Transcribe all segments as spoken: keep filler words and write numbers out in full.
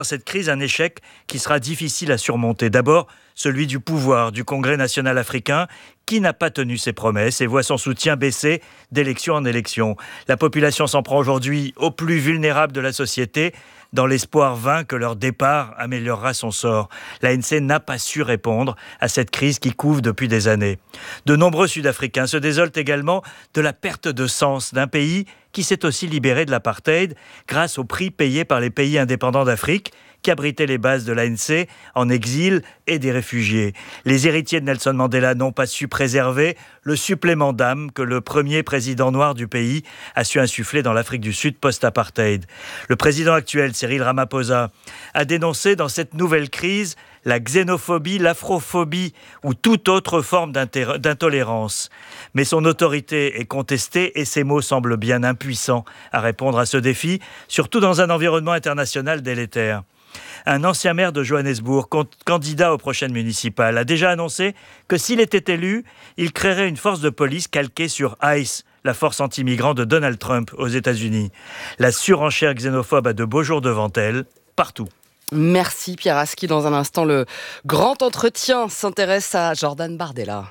Cette crise, un échec qui sera difficile à surmonter. D'abord, celui du pouvoir du Congrès national africain, qui n'a pas tenu ses promesses et voit son soutien baisser d'élection en élection. La population s'en prend aujourd'hui aux plus vulnérables de la société, dans l'espoir vain que leur départ améliorera son sort. L'A N C n'a pas su répondre à cette crise qui couve depuis des années. De nombreux Sud-Africains se désolent également de la perte de sens d'un pays qui s'est aussi libéré de l'apartheid grâce au prix payé par les pays indépendants d'Afrique, qui abritaient les bases de l'A N C en exil et des réfugiés. Les héritiers de Nelson Mandela n'ont pas su préserver le supplément d'âme que le premier président noir du pays a su insuffler dans l'Afrique du Sud post-apartheid. Le président actuel, Cyril Ramaphosa, a dénoncé dans cette nouvelle crise la xénophobie, l'afrophobie ou toute autre forme d'intolérance. Mais son autorité est contestée et ses mots semblent bien impuissants à répondre à ce défi, surtout dans un environnement international délétère. Un ancien maire de Johannesburg, candidat aux prochaines municipales, a déjà annoncé que s'il était élu, il créerait une force de police calquée sur ICE, la force anti-migrants de Donald Trump aux États-Unis. La surenchère xénophobe a de beaux jours devant elle, partout. Merci Pierre Aski. Dans un instant, le grand entretien s'intéresse à Jordan Bardella.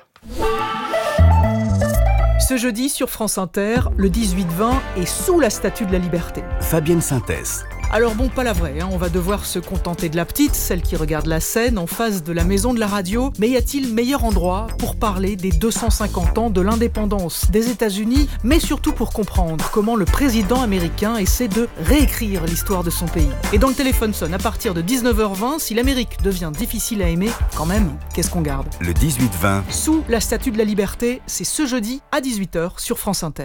Ce jeudi sur France Inter, le dix-huit vingt est sous la Statue de la Liberté. Fabienne Synthèse. Alors bon, pas la vraie, hein. On va devoir se contenter de la petite, celle qui regarde la scène en face de la maison de la radio. Mais y a-t-il meilleur endroit pour parler des deux cent cinquante ans de l'indépendance des États-Unis, mais surtout pour comprendre comment le président américain essaie de réécrire l'histoire de son pays. Et dans le téléphone sonne à partir de dix-neuf heures vingt, si l'Amérique devient difficile à aimer, quand même, qu'est-ce qu'on garde ? Le dix-huit vingt. Sous la Statue de la Liberté, c'est ce jeudi à dix-huit heures sur France Inter.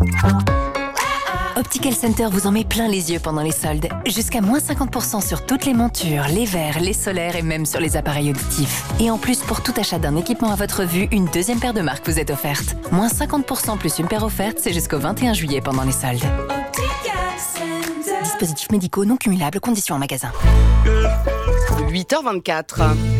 Optical Center vous en met plein les yeux pendant les soldes. Jusqu'à moins cinquante pour cent sur toutes les montures, les verres, les solaires et même sur les appareils auditifs. Et en plus, pour tout achat d'un équipement à votre vue, une deuxième paire de marques vous est offerte. Moins cinquante pour cent plus une paire offerte, c'est jusqu'au vingt et un juillet pendant les soldes. Dispositifs médicaux non cumulables, conditions en magasin. huit heures vingt-quatre.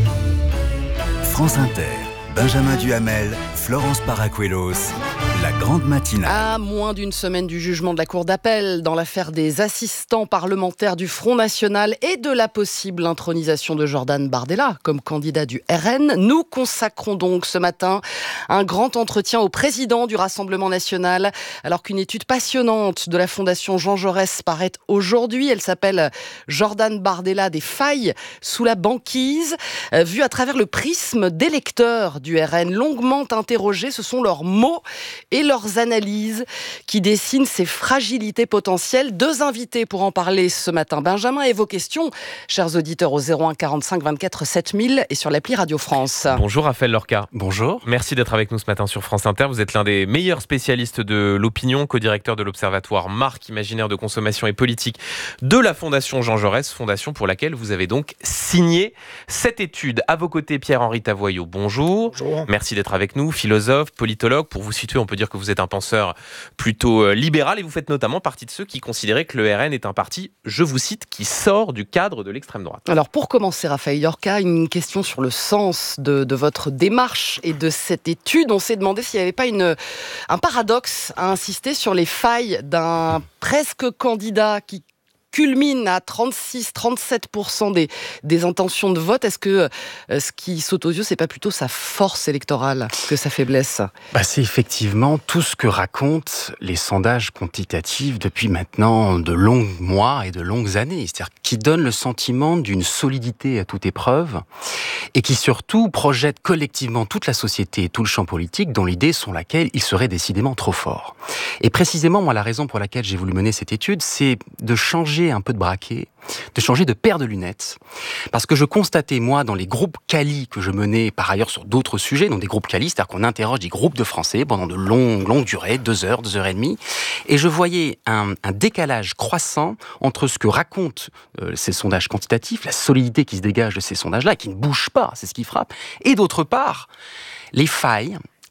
France Inter, Benjamin Duhamel, Florence Paracuelos. La grande matinale. À moins d'une semaine du jugement de la Cour d'appel dans l'affaire des assistants parlementaires du Front National et de la possible intronisation de Jordan Bardella comme candidat du R N, nous consacrons donc ce matin un grand entretien au président du Rassemblement National, alors qu'une étude passionnante de la Fondation Jean Jaurès paraît aujourd'hui. Elle s'appelle Jordan Bardella, des failles sous la banquise, euh, vue à travers le prisme des lecteurs du R N. Longuement interrogés, ce sont leurs mots et leurs analyses qui dessinent ces fragilités potentielles. Deux invités pour en parler ce matin. Benjamin, et vos questions, chers auditeurs, au zéro un quarante-cinq vingt-quatre sept mille et sur l'appli Radio France. Bonjour Raphaël Lorca. Bonjour. Merci d'être avec nous ce matin sur France Inter. Vous êtes l'un des meilleurs spécialistes de l'opinion, co-directeur de l'Observatoire Marque Imaginaire de Consommation et Politique de la Fondation Jean Jaurès, fondation pour laquelle vous avez donc signé cette étude. À vos côtés, Pierre-Henri Tavoyot, bonjour. Bonjour. Merci d'être avec nous, philosophe, politologue. Pour vous situer, on peut dire que vous êtes un penseur plutôt libéral et vous faites notamment partie de ceux qui considéraient que le R N est un parti, je vous cite, qui sort du cadre de l'extrême droite. Alors pour commencer, Raphaël Lorca, une question sur le sens de, de votre démarche et de cette étude. On s'est demandé s'il n'y avait pas une, un paradoxe à insister sur les failles d'un presque candidat qui culmine à trente-six à trente-sept pour cent des, des intentions de vote. Est-ce que euh, ce qui saute aux yeux, c'est pas plutôt sa force électorale que sa faiblesse ? Bah, c'est effectivement tout ce que racontent les sondages quantitatifs depuis maintenant de longs mois et de longues années. C'est-à-dire qui donnent le sentiment d'une solidité à toute épreuve et qui surtout projettent collectivement toute la société et tout le champ politique dans l'idée selon laquelle il serait décidément trop fort. Et précisément, moi, la raison pour laquelle j'ai voulu mener cette étude, c'est de changer un peu de braquet, de changer de paire de lunettes, parce que je constatais, moi, dans les groupes quali que je menais par ailleurs sur d'autres sujets, dans des groupes quali, c'est-à-dire qu'on interroge des groupes de Français pendant de longues, longues durées, deux heures, deux heures et demie, et je voyais un, un décalage croissant entre ce que racontent euh, ces sondages quantitatifs, la solidité qui se dégage de ces sondages-là, qui ne bouge pas, c'est ce qui frappe, et d'autre part, les failles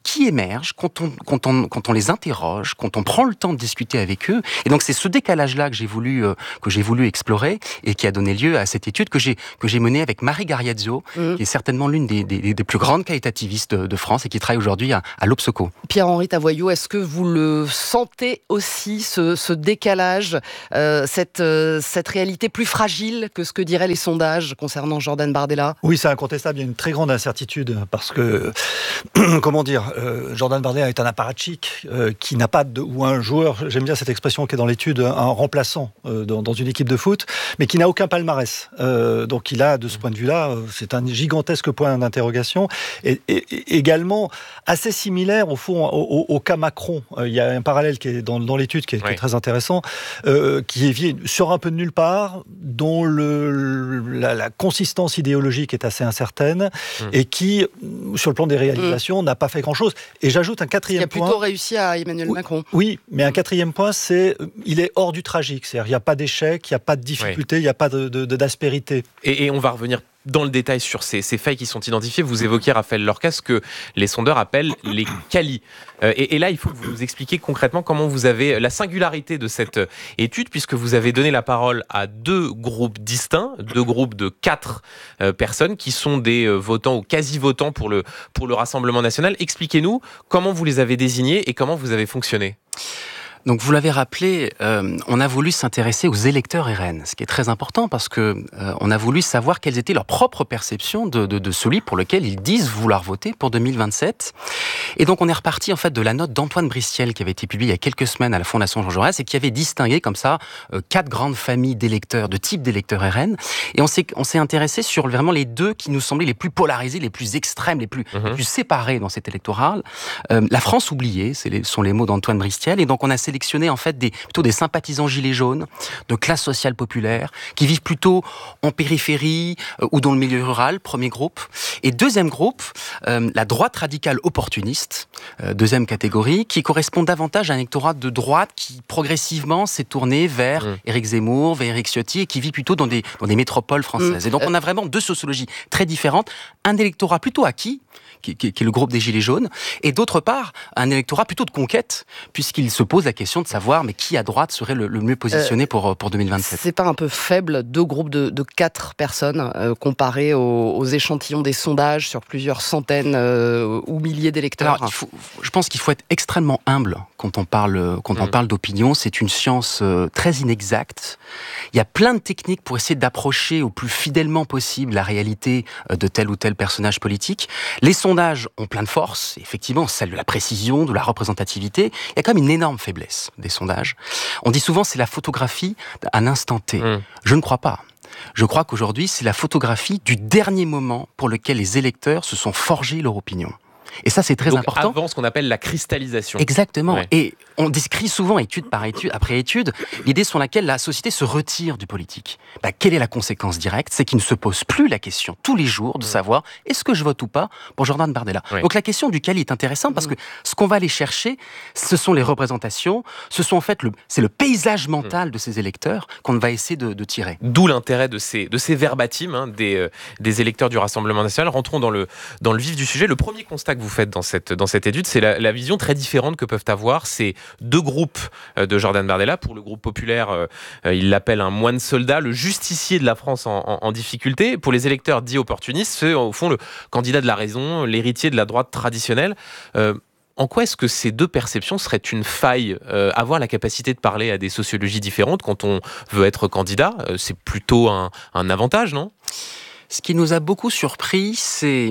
qui émergent quand on, quand on, quand on les interroge, quand on prend le temps de discuter avec eux. Et donc, c'est ce décalage-là que j'ai voulu, euh, que j'ai voulu explorer et qui a donné lieu à cette étude que j'ai, que j'ai menée avec Marie Gariazzo, mmh. qui est certainement l'une des, des, des plus grandes qualitativistes de, de France et qui travaille aujourd'hui à, à l'Obsoco. Pierre-Henri Tavoyot, est-ce que vous le sentez aussi, ce, ce décalage, euh, cette, euh, cette réalité plus fragile que ce que diraient les sondages concernant Jordan Bardella ? Oui, c'est incontestable, il y a une très grande incertitude parce que, comment dire, euh, Jordan Bardella est un apparatchik euh, qui n'a pas de, ou un joueur, j'aime bien cette expression qui est dans l'étude, un remplaçant euh, dans, dans une équipe de foot, mais qui n'a aucun palmarès. Euh, donc il a, de ce point de vue-là, c'est un gigantesque point d'interrogation et, et, et également assez similaire au fond au, au, au cas Macron. Euh, il y a un parallèle qui est dans, dans l'étude qui est, oui. qui est très intéressant, euh, qui est sur un peu de nulle part, dont le, la, la consistance idéologique est assez incertaine mmh. et qui, sur le plan des réalisations, mmh. n'a pas fait grand-chose. Et j'ajoute un quatrième point. Il a plutôt réussi à Emmanuel oui, Macron. Oui, mais un quatrième point, c'est il est hors du tragique. C'est-à-dire il n'y a pas d'échec, il n'y a pas de difficulté, oui. il n'y a pas de, de, de, d'aspérité. Et, et on va revenir dans le détail sur ces, ces failles qui sont identifiées. Vous évoquiez, Raphaël Lorca, ce que les sondeurs appellent les qualis. Euh, et, et là, il faut que vous nous expliquiez concrètement comment vous avez la singularité de cette étude, puisque vous avez donné la parole à deux groupes distincts, deux groupes de quatre euh, personnes qui sont des euh, votants ou quasi-votants pour le, pour le Rassemblement national. Expliquez-nous comment vous les avez désignés et comment vous avez fonctionné. Donc vous l'avez rappelé, euh, on a voulu s'intéresser aux électeurs R N, ce qui est très important parce que euh, on a voulu savoir quelles étaient leurs propres perceptions de, de, de celui pour lequel ils disent vouloir voter pour deux mille vingt-sept. Et donc on est reparti en fait de la note d'Antoine Bristiel qui avait été publiée il y a quelques semaines à la Fondation Jean Jaurès et qui avait distingué comme ça euh, quatre grandes familles d'électeurs, de types d'électeurs R N. Et on s'est, on s'est intéressé sur vraiment les deux qui nous semblaient les plus polarisés, les plus extrêmes, les plus, mmh. les plus séparés dans cet électorat. Euh, la France oubliée, ce sont les mots d'Antoine Bristiel. Et donc on a sélectionné en fait des, plutôt des sympathisants gilets jaunes, de classe sociale populaire, qui vivent plutôt en périphérie euh, ou dans le milieu rural, premier groupe. Et deuxième groupe, euh, la droite radicale opportuniste, euh, deuxième catégorie, qui correspond davantage à un électorat de droite qui progressivement s'est tourné vers mmh. Éric Zemmour, vers Éric Ciotti, et qui vit plutôt dans des, dans des métropoles françaises. Mmh. Et donc on a vraiment deux sociologies très différentes, un électorat plutôt acquis, Qui, qui, qui est le groupe des Gilets jaunes, et d'autre part, un électorat plutôt de conquête, puisqu'il se pose la question de savoir mais qui à droite serait le, le mieux positionné euh, pour, pour deux mille vingt-sept. C'est pas un peu faible, deux groupes de, de quatre personnes, euh, comparés aux, aux échantillons des sondages sur plusieurs centaines euh, ou milliers d'électeurs? Alors, il faut, je pense qu'il faut être extrêmement humble quand on parle, quand mmh. on parle d'opinion. C'est une science euh, très inexacte. Il y a plein de techniques pour essayer d'approcher au plus fidèlement possible la réalité euh, de tel ou tel personnage politique. Les sondages Les sondages ont plein de force, effectivement, celle de la précision, de la représentativité. Il y a quand même une énorme faiblesse des sondages. On dit souvent c'est la photographie à un instant T. Mmh. Je ne crois pas. Je crois qu'aujourd'hui, c'est la photographie du dernier moment pour lequel les électeurs se sont forgés leur opinion. Et ça, c'est très Donc important. Avant ce qu'on appelle la cristallisation. Exactement. Ouais. Et on décrit souvent, étude par étude, après étude, l'idée selon laquelle la société se retire du politique. Bah, quelle est la conséquence directe? C'est qu'il ne se pose plus la question tous les jours de savoir est-ce que je vote ou pas pour Jordan Bardella. Ouais. Donc la question du quali est intéressante parce que ce qu'on va aller chercher, ce sont les représentations, ce sont en fait le, c'est le paysage mental de ces électeurs qu'on va essayer de, de tirer. D'où l'intérêt de ces, de ces verbatims hein, des, euh, des électeurs du Rassemblement national. Rentrons dans le, dans le vif du sujet. Le premier constat que vous faites dans cette, dans cette étude, c'est la, la vision très différente que peuvent avoir ces deux groupes de Jordan Bardella. Pour le groupe populaire, euh, il l'appelle un moine soldat, le justicier de la France en, en, en difficulté. Pour les électeurs dits opportunistes, c'est au fond le candidat de la raison, l'héritier de la droite traditionnelle. Euh, En quoi est-ce que ces deux perceptions seraient une faille? euh, Avoir la capacité de parler à des sociologies différentes quand on veut être candidat, euh, c'est plutôt un, un avantage, non? Ce qui nous a beaucoup surpris, c'est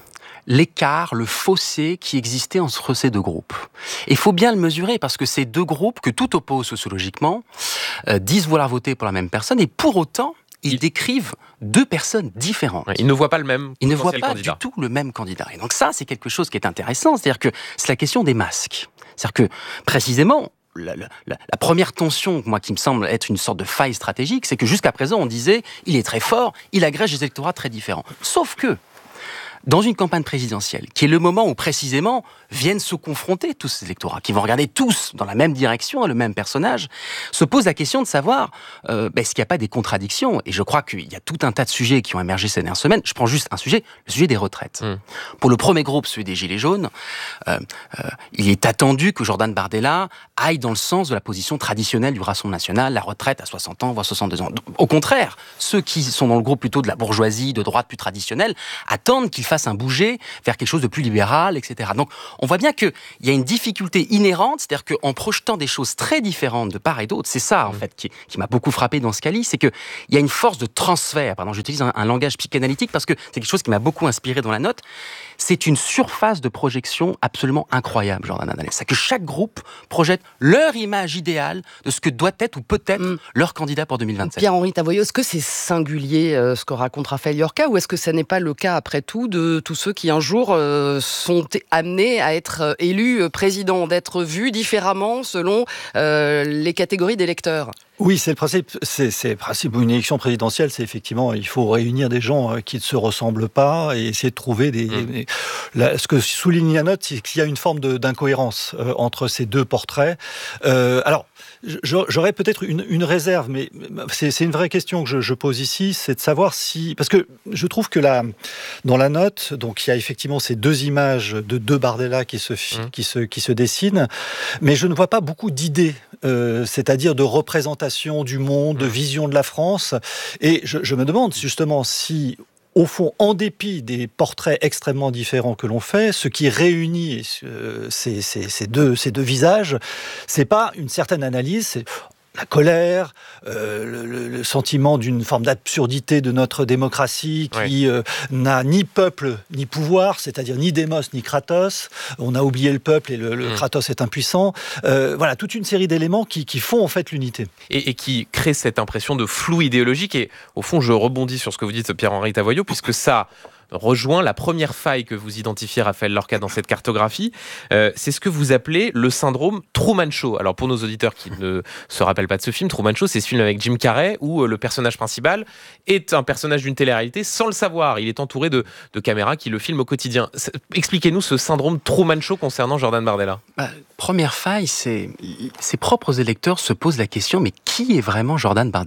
l'écart, le fossé qui existait entre ces deux groupes. Il faut bien le mesurer parce que ces deux groupes, que tout oppose sociologiquement, euh, disent vouloir voter pour la même personne et pour autant, ils décrivent deux personnes différentes. Ouais, ils ne voient pas le même Ils ne voient pas candidat. du tout le même candidat. Et donc ça, c'est quelque chose qui est intéressant. C'est-à-dire que c'est la question des masques. C'est-à-dire que, précisément, La, la, la première tension, moi, qui me semble être une sorte de faille stratégique, c'est que jusqu'à présent, on disait, il est très fort, il agrège des électorats très différents. Sauf que, dans une campagne présidentielle, qui est le moment où précisément viennent se confronter tous ces électorats, qui vont regarder tous dans la même direction, dans le même personnage, se pose la question de savoir euh, ben, est-ce qu'il n'y a pas des contradictions. Et je crois qu'il y a tout un tas de sujets qui ont émergé ces dernières semaines. Je prends juste un sujet, le sujet des retraites. Mmh. Pour le premier groupe, celui des Gilets jaunes, euh, euh, il est attendu que Jordan Bardella aille dans le sens de la position traditionnelle du Rassemblement national, la retraite à soixante ans, voire soixante-deux ans. Au contraire, ceux qui sont dans le groupe plutôt de la bourgeoisie, de droite plus traditionnelle, attendent qu'il fasse un bouger vers quelque chose de plus libéral, et cetera. Donc, on voit bien qu'il y a une difficulté inhérente, c'est-à-dire qu'en projetant des choses très différentes de part et d'autre, c'est ça, en mmh. fait, qui, qui m'a beaucoup frappé dans ce qu'a-li, c'est qu'il y a une force de transfert. Pardon, j'utilise un, un langage psychanalytique parce que c'est quelque chose qui m'a beaucoup inspiré dans la note. C'est une surface de projection absolument incroyable, Jordan Bardella. C'est que chaque groupe projette leur image idéale de ce que doit être ou peut être mmh. leur candidat pour deux mille vingt-sept. Pierre-Henri Tavoyot, est-ce que c'est singulier euh, ce que raconte Raphaël Llorca, ou est-ce que ce n'est pas le cas, après tout, de tous ceux qui un jour euh, sont amenés à être euh, élus euh, président, d'être vus différemment selon euh, les catégories d'électeurs? Oui, c'est le principe. C'est, c'est le principe d'une élection présidentielle, c'est effectivement, il faut réunir des gens qui ne se ressemblent pas et essayer de trouver des. Mmh. des la, ce que souligne la note, c'est qu'il y a une forme de, d'incohérence euh, entre ces deux portraits. Euh, alors, j'aurais peut-être une, une réserve, mais c'est, c'est une vraie question que je, je pose ici, c'est de savoir si, parce que je trouve que la, dans la note, donc il y a effectivement ces deux images de deux Bardella qui se mmh. qui se qui se dessinent, mais je ne vois pas beaucoup d'idées, euh, c'est-à-dire de représentation du monde, de vision de la France. Et je, je me demande justement si, au fond, en dépit des portraits extrêmement différents que l'on fait, ce qui réunit euh, ces, ces, ces, deux, ces deux visages, c'est pas une certaine analyse, c'est la colère, euh, le, le, le sentiment d'une forme d'absurdité de notre démocratie qui oui. euh, n'a ni peuple ni pouvoir, c'est-à-dire ni démos ni kratos. On a oublié le peuple et le, le mmh. kratos est impuissant. Euh, voilà, toute une série d'éléments qui, qui font en fait l'unité. Et, et qui créent cette impression de flou idéologique. Et au fond, je rebondis sur ce que vous dites, Pierre-Henri Tavoyot, puisque ça rejoint la première faille que vous identifiez, Raphaël Llorca, dans cette cartographie. Euh, c'est ce que vous appelez le syndrome Truman Show. Alors, pour nos auditeurs qui ne se rappellent pas de ce film, Truman Show, c'est ce film avec Jim Carrey où le personnage principal est un personnage d'une télé-réalité sans le savoir. Il est entouré de, de caméras qui le filment au quotidien. Expliquez-nous ce syndrome Truman Show concernant Jordan Bardella. Bah, première faille, c'est ses propres électeurs se posent la question, mais qui est vraiment Jordan Bardella ?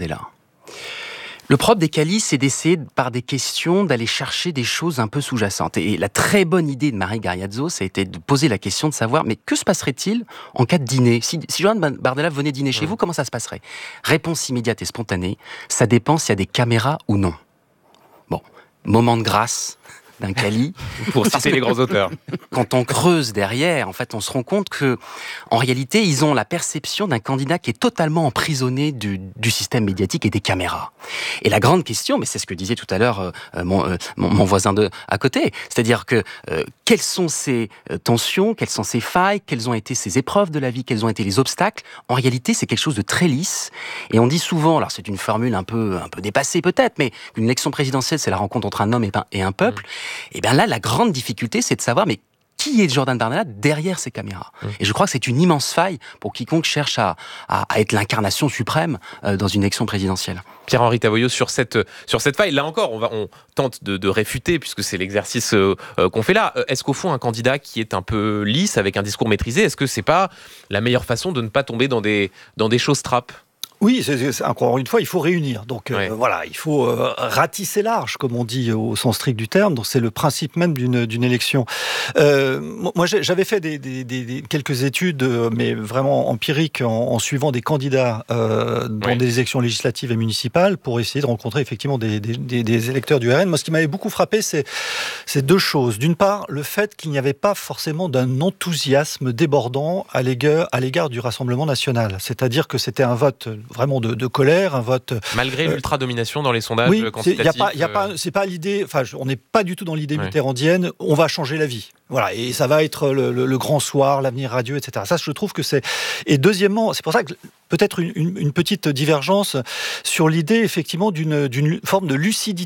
Le propre des Quali, c'est d'essayer, par des questions, d'aller chercher des choses un peu sous-jacentes. Et la très bonne idée de Marie Gariazzo, ça a été de poser la question de savoir, mais que se passerait-il en cas de dîner ? Si, si Jordan Bardella venait dîner chez mmh. vous, comment ça se passerait ? Réponse immédiate et spontanée, ça dépend s'il y a des caméras ou non. Bon, moment de grâce d'un Quali, pour citer les grands auteurs. Quand on creuse derrière, en fait, on se rend compte que, en réalité, ils ont la perception d'un candidat qui est totalement emprisonné du, du système médiatique et des caméras. Et la grande question, mais c'est ce que disait tout à l'heure euh, mon, euh, mon, mon voisin de à côté, c'est-à-dire que euh, quelles sont ces euh, tensions, quelles sont ces failles, quelles ont été ces épreuves de la vie, quels ont été les obstacles. En réalité, c'est quelque chose de très lisse. Et on dit souvent, alors c'est une formule un peu un peu dépassée peut-être, mais qu'une élection présidentielle, c'est la rencontre entre un homme et un, et un peuple. Mmh. Et bien là, la grande difficulté, c'est de savoir, mais qui est Jordan Bardella derrière ces caméras ? mmh. Et je crois que c'est une immense faille pour quiconque cherche à, à, à être l'incarnation suprême euh, dans une élection présidentielle. Pierre-Henri Tavoyot, sur cette, sur cette faille, là encore, on, va, on tente de, de réfuter, puisque c'est l'exercice euh, qu'on fait là. Est-ce qu'au fond, un candidat qui est un peu lisse, avec un discours maîtrisé, est-ce que c'est pas la meilleure façon de ne pas tomber dans des, dans des choses trappes ? Oui, c'est, c'est, encore une fois, il faut réunir. Donc ouais. euh, voilà, il faut euh, ratisser large, comme on dit au sens strict du terme. Donc c'est le principe même d'une, d'une élection. Euh, moi, j'avais fait des, des, des, quelques études, mais vraiment empiriques, en, en suivant des candidats euh, dans ouais. des élections législatives et municipales, pour essayer de rencontrer effectivement des, des, des, des électeurs du R N. Moi, ce qui m'avait beaucoup frappé, c'est, c'est deux choses. D'une part, le fait qu'il n'y avait pas forcément d'un enthousiasme débordant à l'égard, à l'égard du Rassemblement national. C'est-à-dire que c'était un vote vraiment de, de colère, un vote... Malgré euh, l'ultra-domination dans les sondages oui, quantitatifs. C'est, y a pas, y a pas, c'est pas l'idée... Enfin, on n'est pas du tout dans l'idée ouais. mitterrandienne, on va changer la vie. Voilà, et ça va être le, le, le grand soir, l'avenir radieux, et cetera. Ça, je trouve que c'est... Et deuxièmement, c'est pour ça que peut-être une, une, une petite divergence sur l'idée, effectivement, d'une, d'une forme de lucidité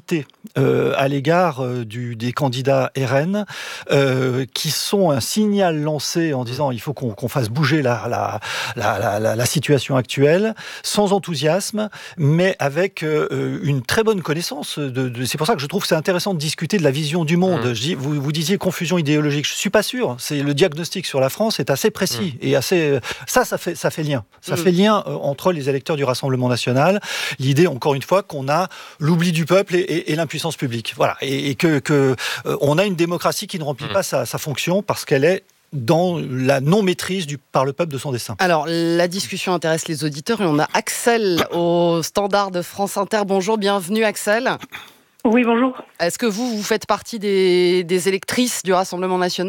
euh, à l'égard euh, du, des candidats R N euh, qui sont un signal lancé en disant il faut qu'on, qu'on fasse bouger la, la, la, la, la, la situation actuelle, sans enthousiasme, mais avec euh, une très bonne connaissance. De, de, c'est pour ça que je trouve que c'est intéressant de discuter de la vision du monde. Mmh. Je dis, vous, vous disiez confusion idéologique. Je ne suis pas sûr. C'est, le diagnostic sur la France est assez précis mmh. et assez. Ça, ça fait, ça fait lien. Ça mmh. fait lien euh, entre les électeurs du Rassemblement national. L'idée, encore une fois, qu'on a l'oubli du peuple et, et, et l'impuissance publique. Voilà, et, et que, que euh, on a une démocratie qui ne remplit mmh. pas sa, sa fonction parce qu'elle est dans la non-maîtrise du, par le peuple de son destin. Alors, la discussion intéresse les auditeurs et on a Axel au standard de France Inter. Bonjour, bienvenue Axel. Oui, bonjour. Est-ce que vous, vous faites partie des, des électrices du Rassemblement national ?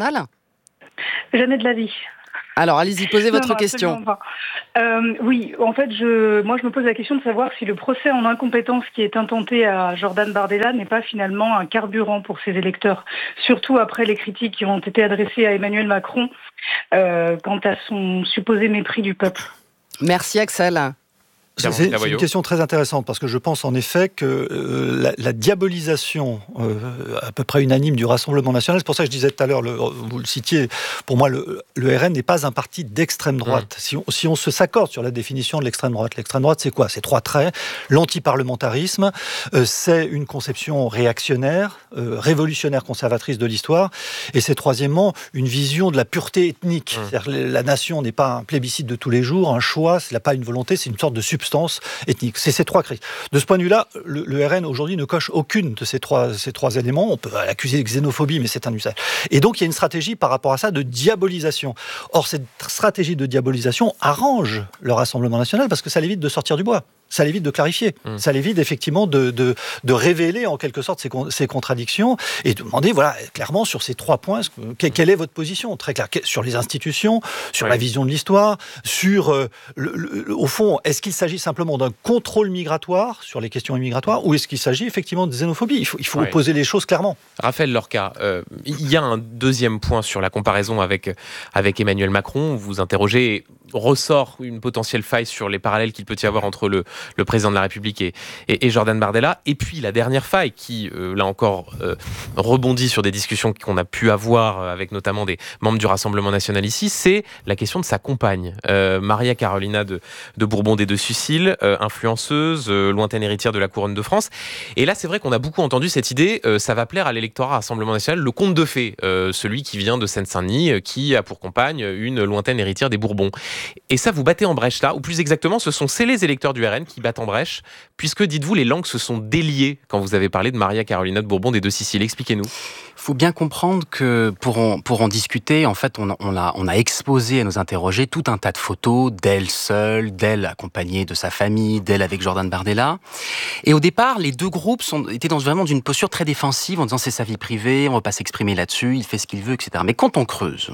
Jamais de la vie. Alors, allez-y, posez votre non, non, question. Euh, oui, en fait, je, moi, je me pose la question de savoir si le procès en incompétence qui est intenté à Jordan Bardella n'est pas finalement un carburant pour ses électeurs, surtout après les critiques qui ont été adressées à Emmanuel Macron euh, quant à son supposé mépris du peuple. Merci, Axel. C'est, c'est une question très intéressante parce que je pense en effet que euh, la, la diabolisation euh, à peu près unanime du Rassemblement national, c'est pour ça que je disais tout à l'heure, le, vous le citiez, pour moi le, le R N n'est pas un parti d'extrême droite. Mmh. Si, on, si on se s'accorde sur la définition de l'extrême droite, l'extrême droite c'est quoi ? C'est trois traits, l'antiparlementarisme, euh, c'est une conception réactionnaire, euh, révolutionnaire conservatrice de l'histoire, et c'est troisièmement une vision de la pureté ethnique. Mmh. C'est-à-dire la nation n'est pas un plébiscite de tous les jours, un choix, c'est pas une volonté, c'est une sorte de substance ethnique. C'est ces trois crises. De ce point de vue-là, le, le R N aujourd'hui ne coche aucune de ces trois, ces trois éléments. On peut l'accuser de xénophobie, mais c'est un usage. Et donc, il y a une stratégie par rapport à ça de diabolisation. Or, cette stratégie de diabolisation arrange le Rassemblement national parce que ça l'évite de sortir du bois. Ça l'évite de clarifier, mmh. ça l'évite effectivement de, de, de révéler en quelque sorte ces, ces contradictions et de demander voilà, clairement sur ces trois points, quelle est votre position ? Très claire, sur les institutions, sur oui. la vision de l'histoire, sur, euh, le, le, au fond, est-ce qu'il s'agit simplement d'un contrôle migratoire sur les questions immigratoires ou est-ce qu'il s'agit effectivement de xénophobie ? Il faut, il faut oui. opposer les choses clairement. Raphaël Lorca, euh, il y a un deuxième point sur la comparaison avec, avec Emmanuel Macron. Vous interrogez, ressort une potentielle faille sur les parallèles qu'il peut y avoir entre le le président de la République et, et, et Jordan Bardella. Et puis la dernière faille qui, euh, là encore, euh, rebondit sur des discussions qu'on a pu avoir avec notamment des membres du Rassemblement national ici, c'est la question de sa compagne, euh, Maria Carolina de, de Bourbon des Deux-Sicile, euh, influenceuse, euh, lointaine héritière de la couronne de France. Et là, c'est vrai qu'on a beaucoup entendu cette idée, euh, ça va plaire à l'électorat Rassemblement national, le conte de fées, euh, celui qui vient de Seine-Saint-Denis, euh, qui a pour compagne une lointaine héritière des Bourbons. Et ça, vous battez en brèche là, ou plus exactement, ce sont c'est les électeurs du R N qui battent en brèche, puisque, dites-vous, les langues se sont déliées quand vous avez parlé de Maria Carolina de Bourbon des Deux-Sicile. Expliquez-nous. Il faut bien comprendre que pour en, pour en discuter, en fait, on, on, a, on a exposé à nos interrogés tout un tas de photos d'elle seule, d'elle accompagnée de sa famille, d'elle avec Jordan Bardella. Et au départ, les deux groupes sont, étaient dans vraiment d'une posture très défensive en disant c'est sa vie privée, on ne va pas s'exprimer là-dessus, il fait ce qu'il veut, et cetera. Mais quand on creuse,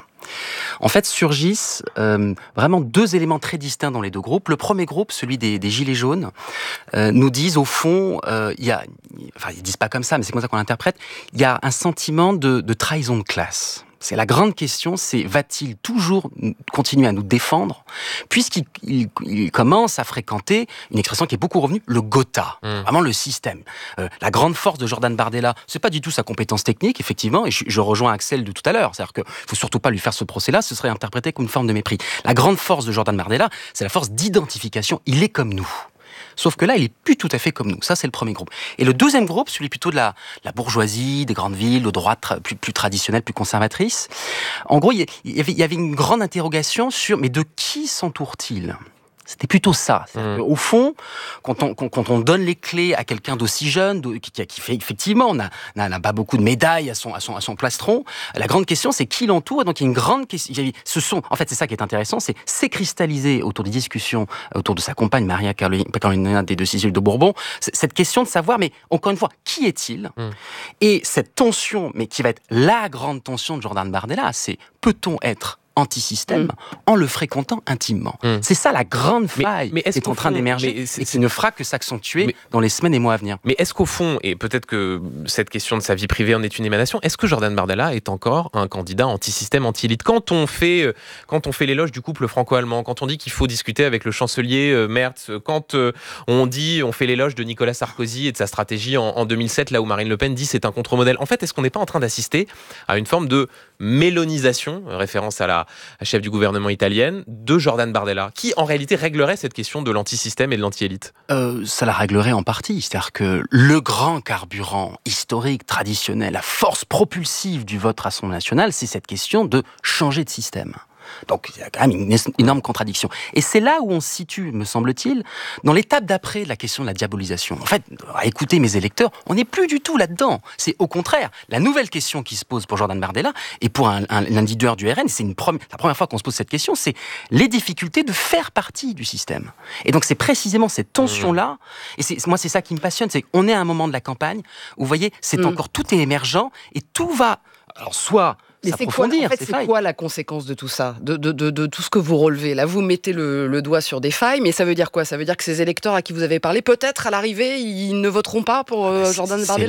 en fait, surgissent euh, vraiment deux éléments très distincts dans les deux groupes. Le premier groupe, celui des, des Gilets jaunes, euh, nous disent au fond, euh, il y a, enfin ils disent pas comme ça, mais c'est comme ça qu'on l'interprète, il y a un sentiment de, de trahison de classe. C'est la grande question, c'est va-t-il toujours continuer à nous défendre puisqu'il il, il commence à fréquenter une expression qui est beaucoup revenue, le Gotha, mmh. vraiment le système. Euh, la grande force de Jordan Bardella, c'est pas du tout sa compétence technique, effectivement, et je, je rejoins Axel de tout à l'heure, c'est-à-dire qu'il faut surtout pas lui faire ce procès-là, ce serait interprété comme une forme de mépris. La grande force de Jordan Bardella, c'est la force d'identification, il est comme nous. Sauf que là, il est plus tout à fait comme nous. Ça, c'est le premier groupe. Et le deuxième groupe, celui plutôt de la, la bourgeoisie, des grandes villes, de droite plus, plus traditionnelle, plus conservatrice. En gros, il y avait, il y avait une grande interrogation sur, mais de qui s'entoure-t-il ? C'était plutôt ça. Mmh. Au fond, quand on, quand on donne les clés à quelqu'un d'aussi jeune, qui, qui fait effectivement, n'a n'a pas beaucoup de médailles à son, à son, à son plastron, la grande question, c'est qui l'entoure. Donc il y a une grande question. Ce sont, en fait, c'est ça qui est intéressant, c'est s'est cristallisé autour des discussions, autour de sa compagne Maria Carolina des Deux-Sicile de Bourbon, cette question de savoir, mais encore une fois, qui est-il ? mmh. Et cette tension, mais qui va être la grande tension de Jordan Bardella, c'est peut-on être anti-système mmh. en le fréquentant intimement. Mmh. C'est ça la grande faille mais, mais qui est en train fond, d'émerger et qui ne fera que s'accentuer mais, dans les semaines et mois à venir. Mais est-ce qu'au fond, et peut-être que cette question de sa vie privée en est une émanation, est-ce que Jordan Bardella est encore un candidat anti-système, anti-élite ? Quand on fait, quand on fait l'éloge du couple franco-allemand, quand on dit qu'il faut discuter avec le chancelier Merz, quand on dit, on fait l'éloge de Nicolas Sarkozy et de sa stratégie en, en deux mille sept, là où Marine Le Pen dit c'est un contre-modèle. En fait, est-ce qu'on n'est pas en train d'assister à une forme de mélonisation, référence à la chef du gouvernement italienne, de Jordan Bardella, qui en réalité réglerait cette question de l'anti-système et de l'anti-élite ? euh, Ça la réglerait en partie. C'est-à-dire que le grand carburant historique, traditionnel, la force propulsive du vote Rassemblement national, c'est cette question de changer de système. Donc, il y a quand même une énorme contradiction. Et c'est là où on se situe, me semble-t-il, dans l'étape d'après de la question de la diabolisation. En fait, à écouter mes électeurs, on n'est plus du tout là-dedans. C'est au contraire, la nouvelle question qui se pose pour Jordan Bardella et pour un, un, un leader du R N, c'est une première, la première fois qu'on se pose cette question, c'est les difficultés de faire partie du système. Et donc, c'est précisément cette tension-là, et c'est, moi, c'est ça qui me passionne, c'est qu'on est à un moment de la campagne où, vous voyez, c'est mmh. encore, tout est émergent et tout va, alors soit... Mais c'est quoi, en fait, c'est quoi la conséquence de tout ça, de, de, de, de tout ce que vous relevez ? Là, vous mettez le, le doigt sur des failles, mais ça veut dire quoi ? Ça veut dire que ces électeurs à qui vous avez parlé, peut-être à l'arrivée, ils ne voteront pas pour euh, Jordan Bardella ?